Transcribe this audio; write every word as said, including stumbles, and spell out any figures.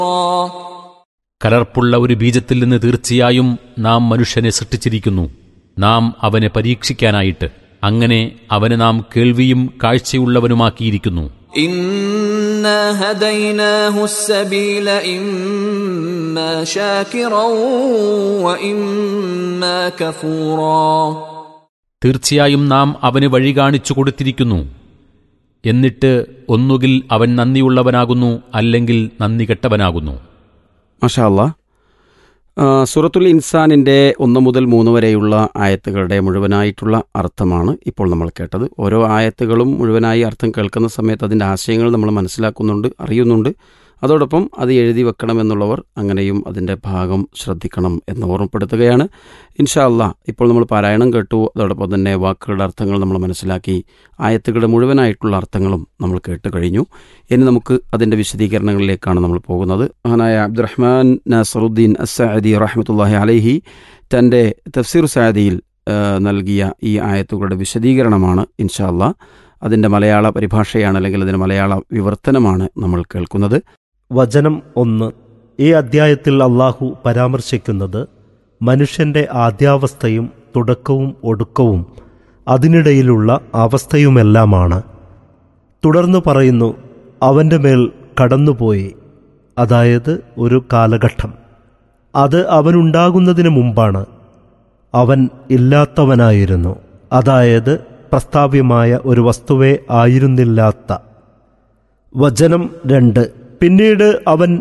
കലർപ്പുള്ള ഒരു ബീജത്തിൽ നിന്ന് തീർച്ചയായും നാം മനുഷ്യനെ സൃഷ്ടിച്ചിരിക്കുന്നു, നാം അവനെ പരീക്ഷിക്കാനായിട്ട്. അങ്ങനെ അവനെ നാം കേൾവിയും കാഴ്ചയുള്ളവനുമാക്കിയിരിക്കുന്നു. ഇന്നാ ഹദൈനാഹു السبيل ഇമ്മാ ശാകിറൻ വഇമ്മാ കഫൂറാ. തീർച്ചയായും നാം അവന് വഴി കാണിച്ചു കൊടുത്തിരിക്കുന്നു. എന്നിട്ട് ഒന്നുകിൽ അവൻ നന്ദിയുള്ളവനാകുന്നു, അല്ലെങ്കിൽ നന്ദി കെട്ടവനാകുന്നു. മാഷാ അല്ലാഹ്. സൂറത്തുൽ ഇൻസാനിൻ്റെ ഒന്ന് മുതൽ മൂന്ന് വരെയുള്ള ആയത്തുകളുടെ മുഴുവനായിട്ടുള്ള അർത്ഥമാണ് ഇപ്പോൾ നമ്മൾ കേട്ടത്. ഓരോ ആയത്തുകളും മുഴുവനായി അർത്ഥം കേൾക്കുന്ന സമയത്ത് അതിൻ്റെ ആശയങ്ങൾ നമ്മൾ മനസ്സിലാക്കുന്നുണ്ട്, അറിയുന്നുണ്ട്. അതോടൊപ്പം അത് എഴുതി വെക്കണമെന്നുള്ളവർ അങ്ങനെയും അതിൻ്റെ ഭാഗം ശ്രദ്ധിക്കണം എന്ന് ഓർമ്മപ്പെടുത്തുകയാണ്. ഇൻഷാ അല്ലാഹ്, ഇപ്പോൾ നമ്മൾ പാരായണം കേട്ടു, അതോടൊപ്പം തന്നെ വാക്കുകളുടെ അർത്ഥങ്ങൾ നമ്മൾ മനസ്സിലാക്കി, ആയത്തുകളുടെ മുഴുവനായിട്ടുള്ള അർത്ഥങ്ങളും നമ്മൾ കേട്ട് കഴിഞ്ഞു. ഇനി നമുക്ക് അതിൻ്റെ വിശദീകരണങ്ങളിലേക്കാണ് നമ്മൾ പോകുന്നത്. മഹാനായ അബ്ദുറഹ്മാൻ നാസറുദ്ദീൻ അസ്സഅദി റഹ്മത്തുള്ളാഹി അലൈഹി തൻ്റെ തഫ്സീർ സഅദിയിൽ നൽകിയ ഈ ആയത്തുകളുടെ വിശദീകരണമാണ് ഇൻഷാ അല്ലാഹ്. അതിൻ്റെ മലയാള പരിഭാഷയാണ്, അല്ലെങ്കിൽ അതിൻ്റെ മലയാള വിവർത്തനമാണ് നമ്മൾ കേൾക്കുന്നത്. വചനം ഒന്ന്. ഈ അദ്ധ്യായത്തിൽ അള്ളാഹു പരാമർശിക്കുന്നത് മനുഷ്യൻ്റെ ആദ്യാവസ്ഥയും തുടക്കവും ഒടുക്കവും അതിനിടയിലുള്ള അവസ്ഥയുമെല്ലാമാണ്. തുടർന്ന് പറയുന്നു, അവൻ്റെ മേൽ കടന്നുപോയി, അതായത് ഒരു കാലഘട്ടം. അത് അവനുണ്ടാകുന്നതിന് മുമ്പാണ്. അവൻ ഇല്ലാത്തവനായിരുന്നു, അതായത് പ്രസ്താവ്യമായ ഒരു വസ്തുവേ ആയിരുന്നില്ലാത്ത. വചനം രണ്ട്. പിന്നീട് അവൻ